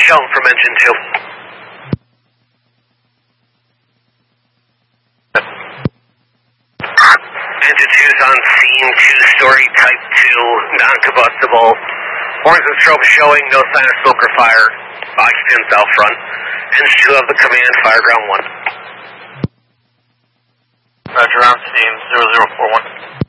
shown from engine 2. Engine 2's on scene, 2-story type 2, non-combustible. Horns and strobe showing, no sign of smoke or fire. Occupants out front. Engine 2 of the command, fire ground 1. Roger, on scene 0041.